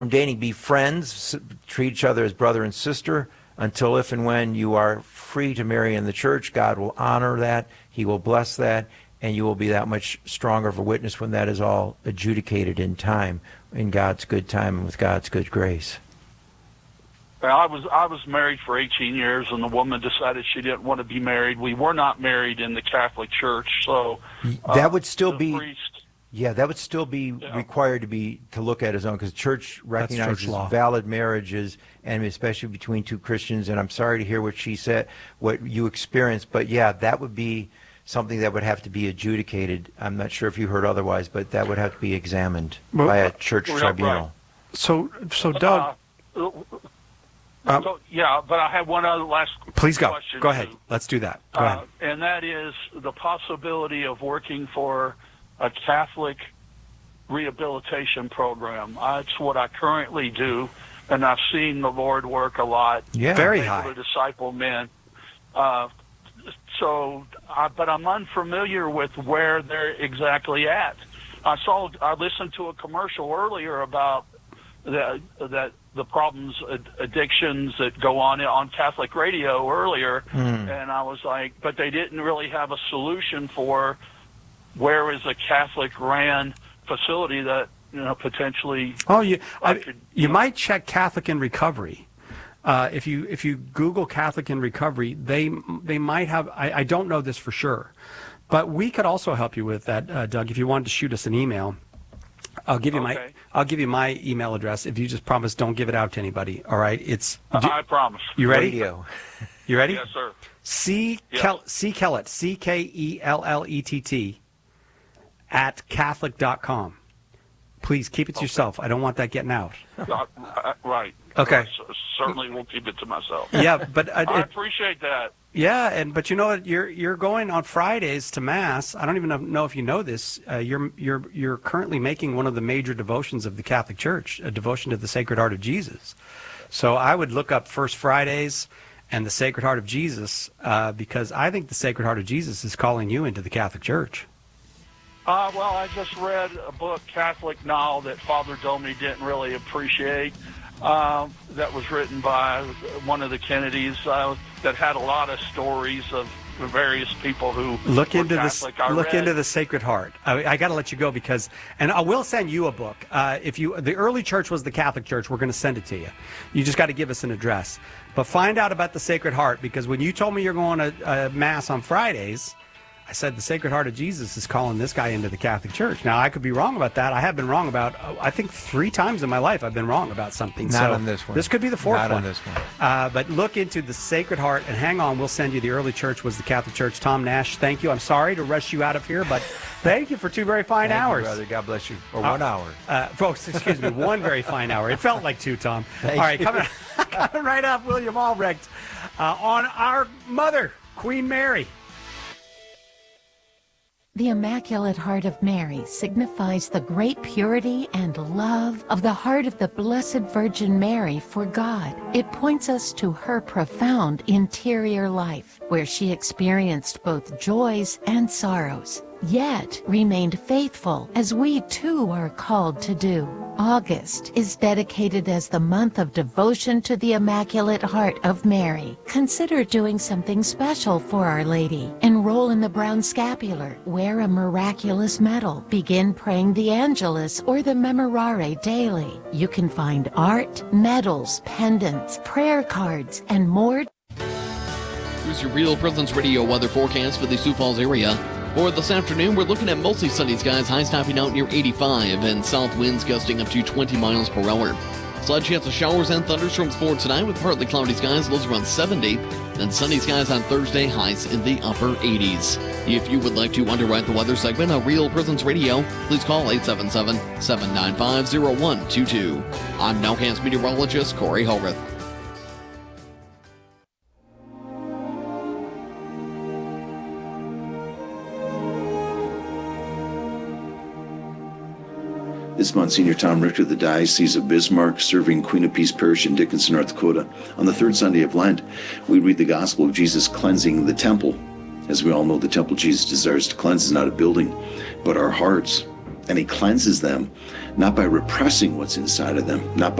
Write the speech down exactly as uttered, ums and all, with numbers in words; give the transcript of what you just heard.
dating, be friends, treat each other as brother and sister, until if and when you are free to marry in the church. God will honor that. He will bless that, and you will be that much stronger of a witness when that is all adjudicated in time, in God's good time and with God's good grace. Well, I was I was married for eighteen years, and the woman decided she didn't want to be married. We were not married in the Catholic Church, so uh, that would still be. Priest, Yeah, that would still be yeah. required to be to look at his own, because church recognizes church valid marriages, and especially between two Christians. And I'm sorry to hear what she said, what you experienced, but yeah, that would be something that would have to be adjudicated. I'm not sure if you heard otherwise, but that would have to be examined well, by a church well, tribunal. Right. So, so Doug. Uh, um, so, yeah, but I have one other last. Please go. Question go ahead. Let's do that. Go uh, ahead. And that is the possibility of working for a Catholic rehabilitation program. Uh, it's what I currently do, and I've seen the Lord work a lot. Yeah, very able high. To disciple men. Uh, so, uh, but I'm unfamiliar with where they're exactly at. I saw, I listened to a commercial earlier about the, that the problems, addictions that go on on Catholic radio earlier, mm. and I was like, but they didn't really have a solution for where is a Catholic-ran facility that, you know, potentially. Oh, you I, could, you might check Catholic in Recovery. Uh, if you if you Google Catholic in Recovery, they they might have. I, I don't know this for sure, but we could also help you with that, uh, Doug. If you wanted to shoot us an email, I'll give you okay. my I'll give you my email address. If you just promise, don't give it out to anybody. All right? It's. Uh, I promise. You ready? Radio. You ready? Yes, sir. C yes. Kel, C Kellett C K E L L E T T at Catholic dot com. Please keep it to okay. yourself. I don't want that getting out. Uh, uh, right. Okay. Uh, certainly will keep it to myself. Yeah, but uh, I it, appreciate that. Yeah, and but you know what? You're you're going on Fridays to Mass. I don't even know, know if you know this. Uh, you're you're you're currently making one of the major devotions of the Catholic Church, a devotion to the Sacred Heart of Jesus. So I would look up First Fridays and the Sacred Heart of Jesus, uh, because I think the Sacred Heart of Jesus is calling you into the Catholic Church. Uh, well, I just read a book, Catholic Now, that Father Domi didn't really appreciate. Uh, that was written by one of the Kennedys uh, that had a lot of stories of various people who look were into Catholic. this. I look read, into the Sacred Heart. I, I got to let you go because, and I will send you a book. Uh, if you, the early church was the Catholic Church. We're going to send it to you. You just got to give us an address. But find out about the Sacred Heart, because when you told me you're going to uh, Mass on Fridays, I said the Sacred Heart of Jesus is calling this guy into the Catholic Church. Now, I could be wrong about that. I have been wrong about, uh, I think three times in my life I've been wrong about something. Not so on this one. This could be the fourth Not one. on this one. Uh, but look into the Sacred Heart, and hang on, we'll send you. The early church was the Catholic Church. Tom Nash, thank you. I'm sorry to rush you out of here, but thank you for two very fine Thank hours. You, brother. God bless you. Or one uh, hour. Uh, folks, excuse me, one very fine hour. It felt like two, Tom. Thank All right, you. coming, coming right up, William Albrecht uh, on our mother, Queen Mary. The Immaculate Heart of Mary signifies the great purity and love of the heart of the Blessed Virgin Mary for God. It points us to her profound interior life, where she experienced both joys and sorrows, yet remained faithful, as we too are called to do. August is dedicated as the month of devotion to the Immaculate Heart of Mary. Consider doing something special for Our Lady. Enroll in the Brown Scapular, wear a miraculous medal, begin praying the Angelus or the Memorare daily. You can find art, medals, pendants, prayer cards, and more. Here's your Real Presence Radio weather forecast for the Sioux Falls area. For this afternoon, we're looking at mostly sunny skies, highs topping out near eighty-five, and south winds gusting up to twenty miles per hour. Slight chance of showers and thunderstorms for tonight with partly cloudy skies, lows around seventy, and sunny skies on Thursday, highs in the upper eighties. If you would like to underwrite the weather segment on Real Presence Radio, please call eight seven seven, seven nine five, zero one two two. I'm Nowcast meteorologist Corey Holrith. This Monsignor Tom Richter of the Diocese of Bismarck, serving Queen of Peace Parish in Dickinson, North Dakota. On the third Sunday of Lent, we read the Gospel of Jesus cleansing the temple. As we all know, the temple Jesus desires to cleanse is not a building, but our hearts. and he cleanses them, not by repressing what's inside of them, not by